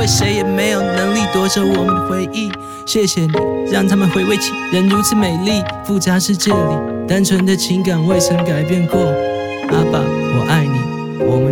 为谁也没有能力夺走我们的回忆。谢谢你，让他们回味起人如此美丽。复杂世界里，单纯的情感未曾改变过。阿爸，我爱你，我们